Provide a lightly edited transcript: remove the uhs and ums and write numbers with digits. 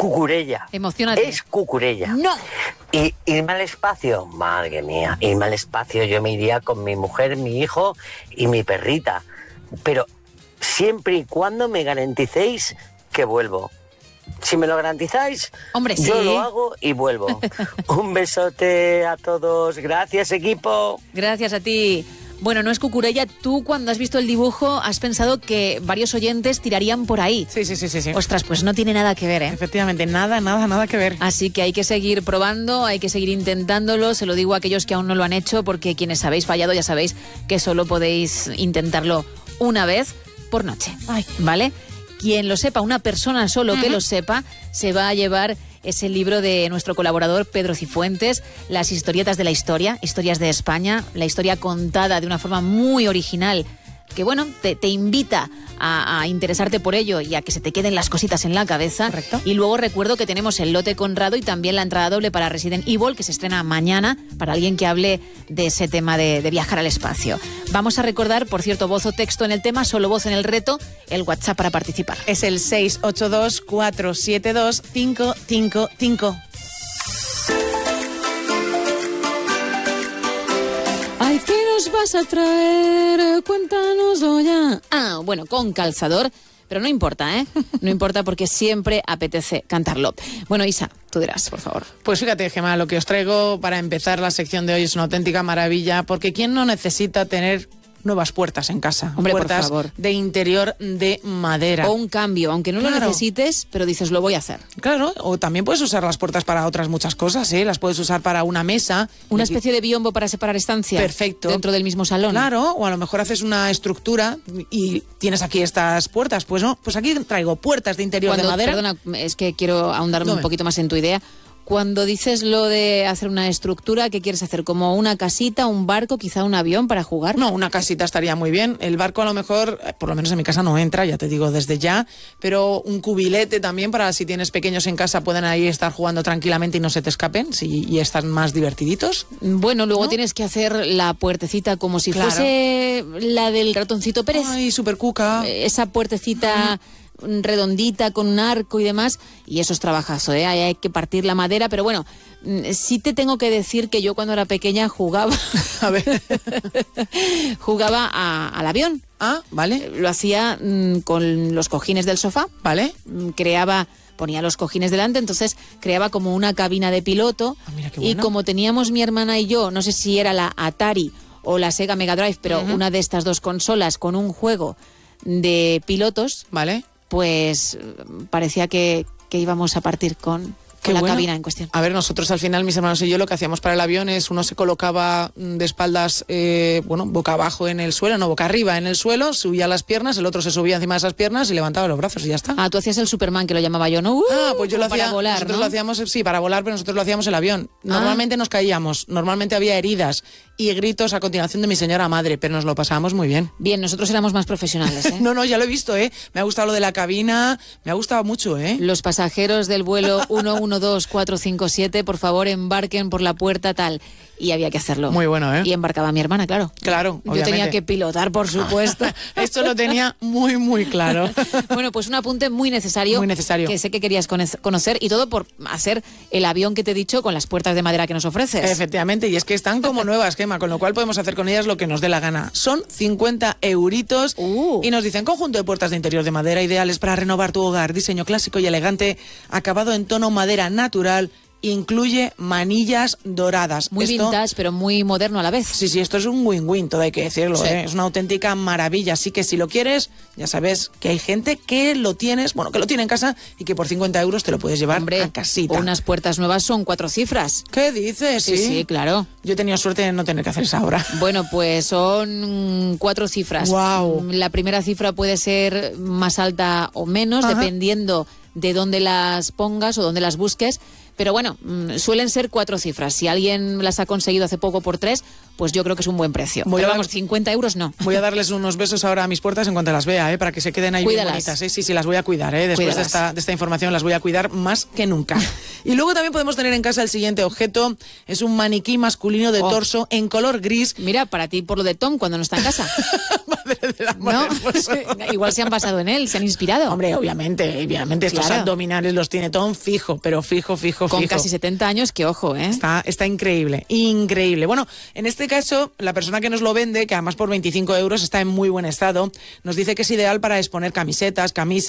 cucurella. Emocionate. Es cucurella. No. Y irme al espacio, madre mía, irme al espacio, yo me iría con mi mujer, mi hijo y mi perrita. Pero siempre y cuando me garanticéis que vuelvo. Si me lo garantizáis, hombre, sí, yo lo hago y vuelvo. Un besote a todos. Gracias, equipo. Gracias a ti. Bueno, no es cucurella. Tú, cuando has visto el dibujo, has pensado que varios oyentes tirarían por ahí. Sí. Ostras, pues no tiene nada que ver, ¿eh? Efectivamente, nada que ver. Así que hay que seguir probando, hay que seguir intentándolo. Se lo digo a aquellos que aún no lo han hecho, porque quienes habéis fallado ya sabéis que solo podéis intentarlo una vez por noche. Ay. ¿Vale? Quien lo sepa, una persona solo que lo sepa, se va a llevar ese libro de nuestro colaborador Pedro Cifuentes, Las historietas de la historia, historias de España, la historia contada de una forma muy original, que bueno, te invita a interesarte por ello y a que se te queden las cositas en la cabeza. Correcto. Y luego recuerdo que tenemos el lote Conrado y también la entrada doble para Resident Evil, que se estrena mañana, para alguien que hable de ese tema de viajar al espacio. Vamos a recordar, por cierto, voz o texto en el tema, solo voz en el reto, el WhatsApp para participar. Es el 682-472-555. Ay, ¿qué nos vas a traer? Cuéntanoslo ya. Ah, bueno, con calzador, pero no importa, ¿eh? No importa porque siempre apetece cantarlo. Bueno, Isa, tú dirás, por favor. Pues fíjate, Gemma, lo que os traigo para empezar la sección de hoy es una auténtica maravilla, porque ¿quién no necesita tener nuevas puertas en casa? Hombre, puertas, por favor, de interior de madera. O un cambio, aunque no lo necesites, pero dices, lo voy a hacer. Claro, o también puedes usar las puertas para otras muchas cosas, ¿eh? Las puedes usar para una mesa. Una especie de biombo para separar estancias. Perfecto. Dentro del mismo salón. Claro, o a lo mejor haces una estructura y tienes aquí estas puertas. Pues no, pues aquí traigo puertas de interior de madera. Perdona, es que quiero ahondarme un poquito más en tu idea. Cuando dices lo de hacer una estructura, ¿qué quieres hacer? ¿Como una casita, un barco, quizá un avión para jugar? No, una casita estaría muy bien. El barco a lo mejor, por lo menos en mi casa no entra, ya te digo desde ya, pero un cubilete también para si tienes pequeños en casa pueden ahí estar jugando tranquilamente y no se te escapen y están más divertiditos. Bueno, luego ¿no? Tienes que hacer la puertecita como si fuese la del ratoncito Pérez. Ay, súper cuca. Esa puertecita redondita con un arco y demás, y eso es trabajazo, ¿eh? Hay que partir la madera, pero bueno, sí te tengo que decir que yo cuando era pequeña jugaba A ver. jugaba al avión. Ah, vale. Lo hacía con los cojines del sofá. Vale. Ponía los cojines delante, entonces creaba como una cabina de piloto. Ah, mira qué bueno. Y como teníamos mi hermana y yo, no sé si era la Atari o la Sega Mega Drive, pero una de estas dos consolas con un juego de pilotos, Vale. pues parecía que íbamos a partir con la cabina en cuestión. A ver, nosotros al final, mis hermanos y yo, lo que hacíamos para el avión es uno se colocaba de espaldas, boca abajo en el suelo, no, boca arriba en el suelo, subía las piernas, el otro se subía encima de esas piernas y levantaba los brazos y ya está. Ah, tú hacías el Superman, que lo llamaba yo, ¿no? Pues yo lo hacía, para volar, nosotros ¿no? lo hacíamos, sí, para volar, pero nosotros lo hacíamos en el avión. Normalmente nos caíamos, normalmente había heridas y gritos a continuación de mi señora madre, pero nos lo pasábamos muy bien. Bien, nosotros éramos más profesionales, ¿eh? No, ya lo he visto, ¿eh? Me ha gustado lo de la cabina, me ha gustado mucho, ¿eh? Los pasajeros del vuelo 112457, por favor, embarquen por la puerta tal. Y había que hacerlo. Muy bueno, ¿eh? Y embarcaba mi hermana, claro. Claro, Yo obviamente. tenía que pilotar, por supuesto. Esto lo tenía muy, muy claro. Bueno, pues un apunte muy necesario. Muy necesario. Que sé que querías conocer, y todo por hacer el avión que te he dicho con las puertas de madera que nos ofreces. Efectivamente, y es que están como nuevas, Gemma, con lo cual podemos hacer con ellas lo que nos dé la gana. Son 50 euritos y nos dicen conjunto de puertas de interior de madera ideales para renovar tu hogar, diseño clásico y elegante, acabado en tono madera natural. Incluye manillas doradas. Muy vintage, pero muy moderno a la vez. Sí, esto es un win-win, todo hay que decirlo, Sí. ¿eh? Es una auténtica maravilla. Así que si lo quieres, ya sabes que hay gente que lo tiene en casa y que por 50 euros te lo puedes llevar a casita. Unas puertas nuevas son 4 cifras. ¿Qué dices? Sí, claro. Yo he tenido suerte de no tener que hacer esa obra. Bueno, pues son 4 cifras. Wow. La primera cifra puede ser más alta o menos, dependiendo de dónde las pongas o dónde las busques. Pero bueno, suelen ser 4 cifras. Si alguien las ha conseguido hace poco por 3, pues yo creo que es un buen precio. Voy Pero a vamos, 50 euros no. Voy a darles unos besos ahora a mis puertas en cuanto las vea, para que se queden ahí bien bonitas. Sí, las voy a cuidar. Después de esta información las voy a cuidar más que nunca. Y luego también podemos tener en casa el siguiente objeto. Es un maniquí masculino de torso en color gris. Mira, para ti por lo de Tom cuando no está en casa. Madre de la madre hermosa. Igual se han basado en él, se han inspirado. Hombre, obviamente estos abdominales los tiene Tom fijo, pero fijo. Con casi 70 años, que ojo, Está increíble. Bueno, en este caso, la persona que nos lo vende, que además por 25 euros está en muy buen estado, nos dice que es ideal para exponer camisetas, camisas,